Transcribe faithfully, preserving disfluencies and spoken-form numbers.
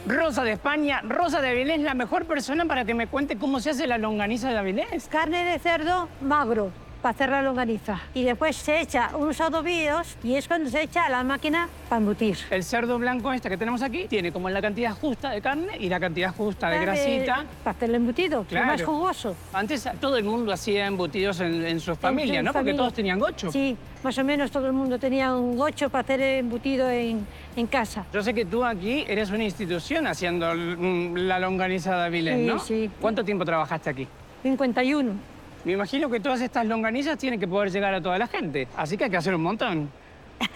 Rosa de España, Rosa de Avilés, la mejor persona para que me cuente cómo se hace la longaniza de Avilés. Carne de cerdo magro para hacer la longaniza. Y después se echa unos adobillos y es cuando se echa a la máquina para embutir. El cerdo blanco este que tenemos aquí tiene como la cantidad justa de carne y la cantidad justa de grasita. Para hacer el embutido, Claro. lo más jugoso. Antes todo el mundo hacía embutidos en, en su familia, En ¿no? Porque familia. todos tenían gocho. Sí, más o menos todo el mundo tenía un gocho para hacer embutido en, en casa. Yo sé que tú aquí eres una institución haciendo mm, la longaniza de Avilés, Sí, ¿no? sí. ¿Cuánto tiempo trabajaste aquí? cincuenta y uno. Me imagino que todas estas longanizas tienen que poder llegar a toda la gente, así que hay que hacer un montón.